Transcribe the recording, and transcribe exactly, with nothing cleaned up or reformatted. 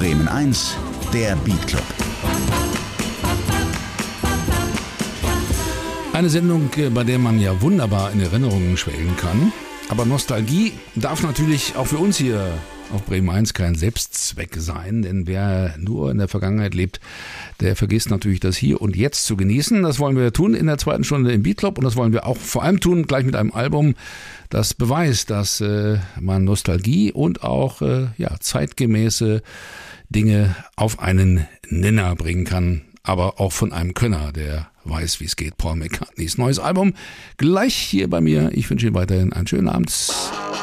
Bremen eins, der Beat Club. Eine Sendung, bei der man ja wunderbar in Erinnerungen schwelgen kann. Aber Nostalgie darf natürlich auch für uns hier auf Bremen eins kein Selbstzweck sein, denn wer nur in der Vergangenheit lebt, der vergisst natürlich das Hier und Jetzt zu genießen. Das wollen wir tun in der zweiten Stunde im Beat Club und das wollen wir auch vor allem tun gleich mit einem Album, das beweist, dass äh, man Nostalgie und auch äh, ja, zeitgemäße Dinge auf einen Nenner bringen kann, aber auch von einem Könner, der weiß, wie es geht. Paul McCartneys neues Album gleich hier bei mir. Ich wünsche Ihnen weiterhin einen schönen Abend.